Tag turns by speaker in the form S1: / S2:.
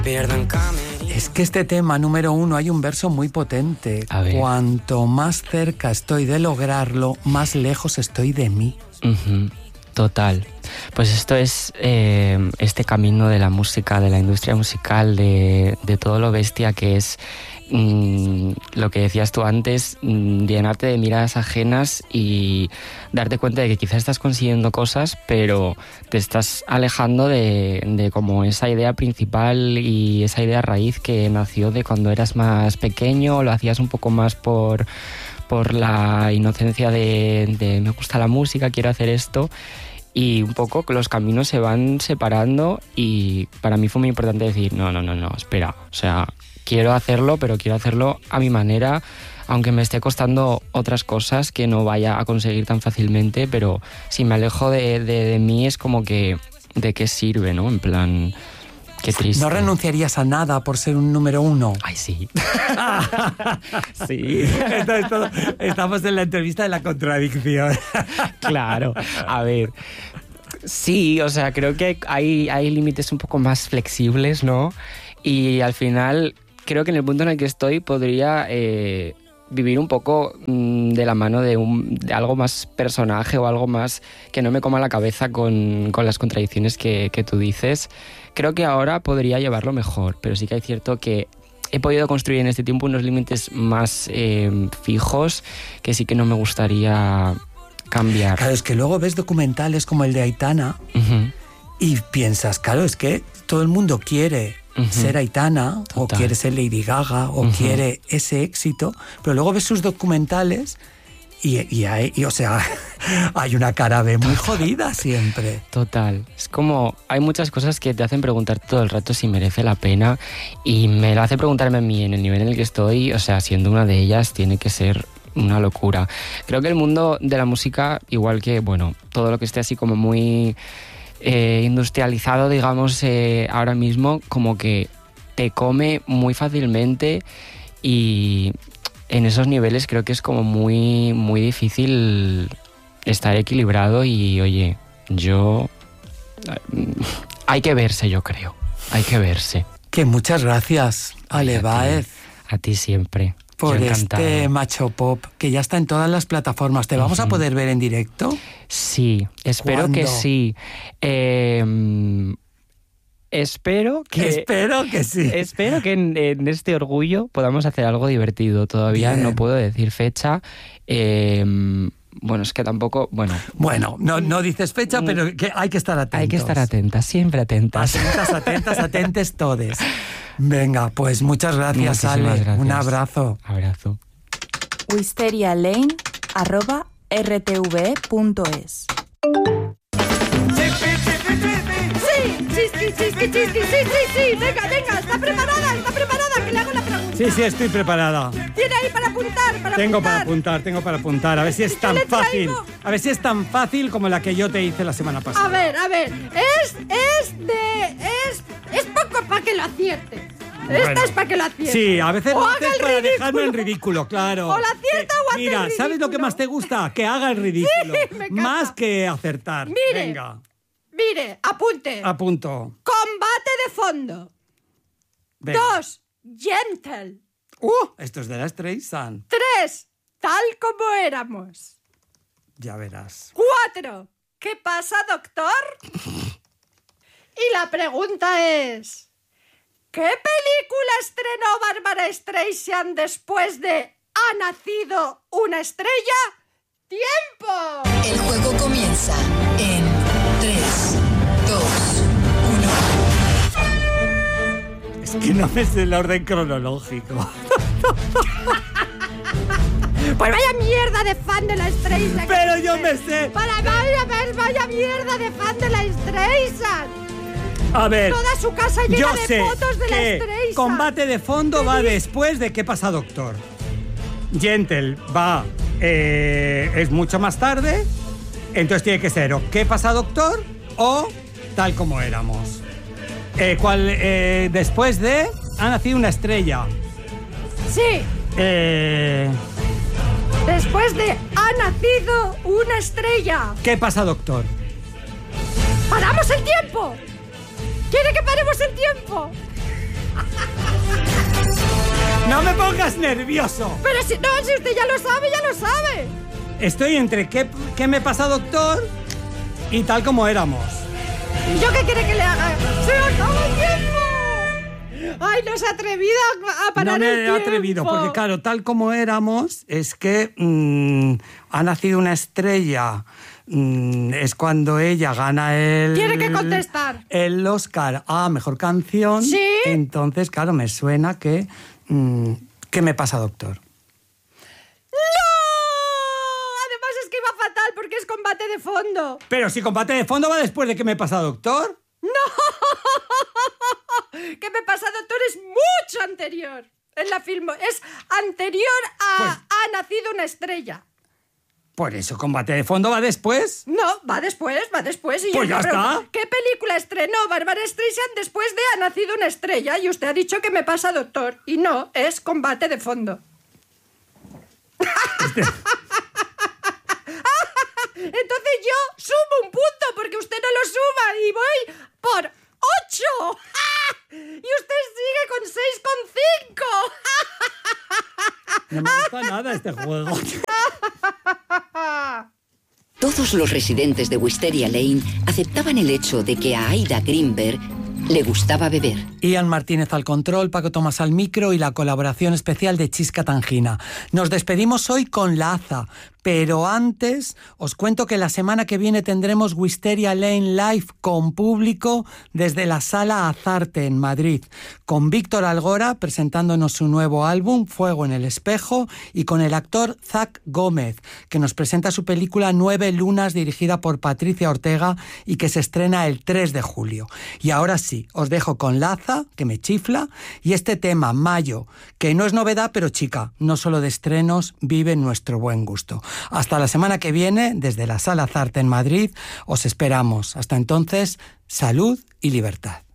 S1: Es que este tema número 1 hay un verso muy potente. Cuanto más cerca estoy de lograrlo, más lejos estoy de mí.
S2: Total. Pues esto es este camino de la música, de la industria musical, de todo lo bestia que es lo que decías tú antes, llenarte de miradas ajenas y darte cuenta de que quizás estás consiguiendo cosas, pero te estás alejando de como esa idea principal y esa idea raíz que nació de cuando eras más pequeño, lo hacías un poco más por la inocencia de me gusta la música, quiero hacer esto. Y un poco los caminos se van separando y para mí fue muy importante decir no, espera, o sea, quiero hacerlo, pero quiero hacerlo a mi manera, aunque me esté costando otras cosas que no vaya a conseguir tan fácilmente, pero si me alejo de mí es como que ¿de qué sirve, no? En plan, qué triste.
S1: ¿No renunciarías a nada por ser un número 1?
S2: Ay, sí.
S1: Sí. Estamos en la entrevista de la contradicción.
S2: Claro, a ver. Sí, o sea, creo que hay límites un poco más flexibles, ¿no? Y al final, creo que en el punto en el que estoy podría vivir un poco de la mano de algo más personaje o algo más que no me coma la cabeza con las contradicciones que tú dices. Creo que ahora podría llevarlo mejor, pero sí que hay cierto que he podido construir en este tiempo unos límites más fijos que sí que no me gustaría cambiar.
S1: Claro, es que luego ves documentales como el de Aitana y piensas, claro, es que todo el mundo quiere ser Aitana. Total. O quiere ser Lady Gaga o quiere ese éxito, pero luego ves sus documentales y o sea, hay una cara B muy jodida siempre.
S2: Total. Es como, hay muchas cosas que te hacen preguntarte todo el rato si merece la pena y me lo hace preguntarme a mí en el nivel en el que estoy, o sea, siendo una de ellas tiene que ser una locura. Creo que el mundo de la música, igual que, bueno, todo lo que esté así como muy industrializado, digamos, ahora mismo, como que te come muy fácilmente y en esos niveles creo que es como muy, muy difícil estar equilibrado y, oye, hay que verse, yo creo. Hay que verse.
S1: Que muchas gracias, Ale Báez.
S2: A ti siempre.
S1: Por este Macho Pop, que ya está en todas las plataformas. ¿Te vamos a poder ver en directo?
S2: Sí, espero que sí. Espero que sí. Espero que en este orgullo podamos hacer algo divertido. Todavía no puedo decir fecha. Bueno, es que tampoco... Bueno,
S1: no dices fecha, pero que hay que estar atentos.
S2: Hay que estar atentas, siempre atentas.
S1: Atentes todes. Venga, pues muchas gracias, Ale.
S2: Gracias.
S1: Un abrazo.
S2: Abrazo.
S3: wisterialane@rtve.es. Sí. Venga, ¿está preparada? Que le hago la pregunta.
S1: Sí, estoy preparada.
S3: ¿Tiene ahí para apuntar?
S1: Tengo para apuntar. A ver si es tan fácil. A ver si es tan fácil como la que yo te hice la semana pasada.
S3: A ver. Es poco para que lo acierte. Esta es para que lo acierte.
S1: Sí, a veces lo haces para dejarme en ridículo, claro.
S3: O la acierta o hace el ridículo.
S1: Mira, ¿sabes lo que más te gusta? Que haga el ridículo.
S3: Sí, me encanta.
S1: Más que acertar.
S3: Mire, apunte.
S1: Apunto.
S3: Combate de fondo.
S1: Venga.
S3: 2. Gentle.
S1: Esto es de la Streisand.
S3: 3. Tal como éramos.
S1: Ya verás.
S3: 4. ¿Qué pasa, doctor? Y la pregunta es... ¿qué película estrenó Bárbara Streisand después de ¿Ha nacido una estrella? ¡Tiempo!
S4: El juego comienza en 3, 2, 1.
S1: Es que no ves el orden cronológico.
S3: Pues vaya mierda de fan de la Streisand.
S1: Pero yo me sé.
S3: Vaya mierda de fan de la Streisand.
S1: A ver,
S3: toda su casa llena de fotos de la
S1: Streisand.
S3: Streisand.
S1: Combate de fondo va después de ¿Qué pasa, doctor? Gentle va es mucho más tarde, entonces tiene que ser o ¿Qué pasa, doctor? O Tal como éramos. Después de Ha nacido una estrella.
S3: Sí. Después de Ha nacido una estrella.
S1: ¿Qué pasa, doctor?
S3: ¡Paramos el tiempo! ¿Quiere que paremos el tiempo?
S1: No me pongas nervioso.
S3: Pero si no, si usted ya lo sabe, ya lo sabe.
S1: Estoy entre qué me pasa, doctor, y tal como éramos.
S3: ¿Y yo qué quiere que le haga? ¡Se acaba el tiempo! ¡Ay, no se ha atrevido a parar
S1: el tiempo! No me
S3: el
S1: he
S3: tiempo.
S1: atrevido, porque claro, tal como éramos, es que ha nacido una estrella. Es cuando ella gana el...
S3: Tiene que contestar.
S1: El Oscar a Mejor Canción.
S3: ¿Sí?
S1: Entonces, claro, me suena que... ¿qué me pasa, doctor?
S3: ¡No! Además es que iba fatal porque es Combate de Fondo.
S1: Pero si Combate de Fondo va después de ¿qué me pasa, doctor?
S3: ¡No! ¿Qué me pasa, doctor? Es mucho anterior. En la film es anterior a
S1: Pues-
S3: Ha nacido una estrella.
S1: Por eso Combate de Fondo va después.
S3: No, va después. Y
S1: Pues
S3: yo,
S1: ya
S3: pero,
S1: está.
S3: ¿qué película estrenó Bárbara Streisand después de Ha nacido una estrella? Y usted ha dicho que me pasa, doctor. Y no, es Combate de Fondo. Entonces yo sumo un punto porque usted no lo suma y voy por 8. Y usted sigue con 6,5.
S1: No me gusta nada este juego.
S5: Todos los residentes de Wisteria Lane aceptaban el hecho de que a Aida Greenberg le gustaba beber.
S1: Ian Martínez al control, Paco Tomás al micro y la colaboración especial de Chisca Tangina. Nos despedimos hoy con Laza, pero antes os cuento que la semana que viene tendremos Wisteria Lane Live con público desde la Sala Azarte en Madrid, con Víctor Algora presentándonos su nuevo álbum Fuego en el Espejo y con el actor Zach Gómez, que nos presenta su película 9 Lunas dirigida por Patricia Ortega y que se estrena el 3 de julio. Y ahora sí, os dejo con Laza, que me chifla, y este tema, Mayo, que no es novedad, pero chica, no solo de estrenos, vive nuestro buen gusto. Hasta la semana que viene, desde la Sala Azarte en Madrid, os esperamos. Hasta entonces, salud y libertad.